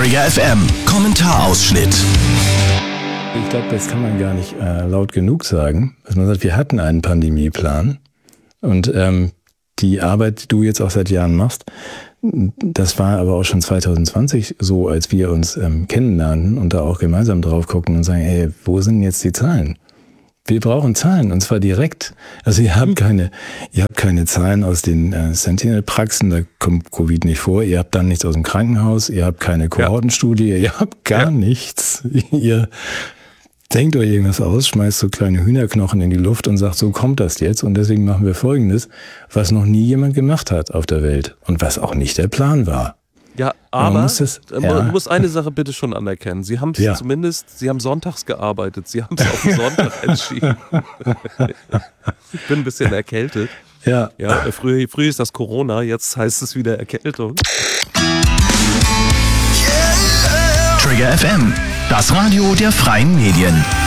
Trigger FM Kommentarausschnitt. Ich glaube, das kann man gar nicht laut genug sagen, dass man sagt, wir hatten einen Pandemieplan und die Arbeit, die du jetzt auch seit Jahren machst, das war aber auch schon 2020 so, als wir uns kennenlernten und da auch gemeinsam drauf gucken und sagen, hey, wo sind jetzt die Zahlen? Wir brauchen Zahlen, und zwar direkt. Also ihr habt keine Zahlen aus den Sentinel-Praxen, da kommt Covid nicht vor. Ihr habt dann nichts aus dem Krankenhaus, ihr habt keine Kohortenstudie, ihr habt gar nichts. Ihr denkt euch irgendwas aus, schmeißt so kleine Hühnerknochen in die Luft und sagt, so kommt das jetzt. Und deswegen machen wir Folgendes, was noch nie jemand gemacht hat auf der Welt und was auch nicht der Plan war. Ja, aber du musst eine Sache bitte schon anerkennen. Sie haben es Sie haben sonntags gearbeitet. Sie haben es auf den Sonntag entschieden. Ich bin ein bisschen erkältet. Ja. Früher ist das Corona, jetzt heißt es wieder Erkältung. Trigger FM, das Radio der freien Medien.